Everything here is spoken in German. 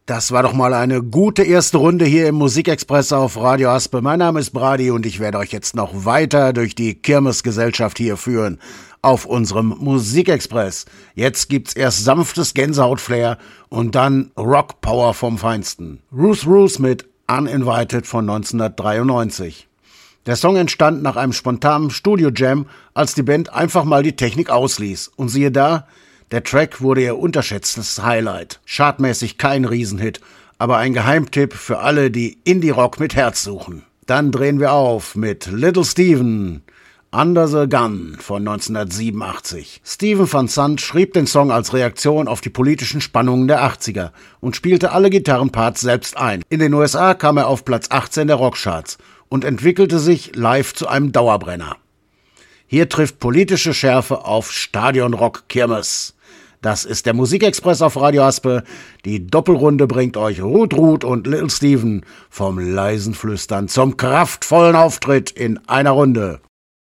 Das war doch mal eine gute erste Runde hier im Musikexpress auf Radio Aspe. Mein Name ist Brady und ich werde euch jetzt noch weiter durch die Kirmesgesellschaft hier führen auf unserem Musikexpress. Jetzt gibt's erst sanftes Gänsehautflair und dann Rockpower vom Feinsten. Ruth mit Uninvited von 1993. Der Song entstand nach einem spontanen Studio-Jam, als die Band einfach mal die Technik ausließ. Und siehe da, der Track wurde ihr unterschätztes Highlight. Chartmäßig kein Riesenhit, aber ein Geheimtipp für alle, die Indie-Rock mit Herz suchen. Dann drehen wir auf mit Little Steven, Under the Gun von 1987. Steven Van Sant schrieb den Song als Reaktion auf die politischen Spannungen der 80er und spielte alle Gitarrenparts selbst ein. In den USA kam er auf Platz 18 der Rockcharts und entwickelte sich live zu einem Dauerbrenner. Hier trifft politische Schärfe auf Stadionrock-Kirmes. Das ist der Musikexpress auf Radio Aspe. Die Doppelrunde bringt euch Ruth und Little Steven vom leisen Flüstern zum kraftvollen Auftritt in einer Runde.